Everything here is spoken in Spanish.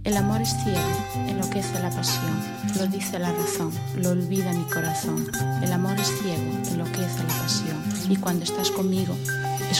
El amor es ciego, enloquece la pasión, lo dice la razón, lo olvida mi corazón. El amor es ciego, enloquece la pasión, y cuando estás conmigo